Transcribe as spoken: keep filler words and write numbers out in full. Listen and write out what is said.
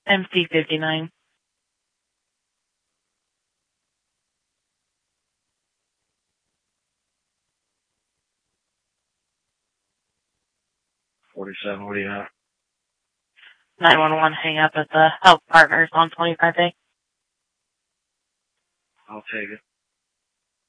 M C fifty-nine. forty-seven, what do you have? nine one one, hang up at the Health Partners on twenty-five A. I'll take it.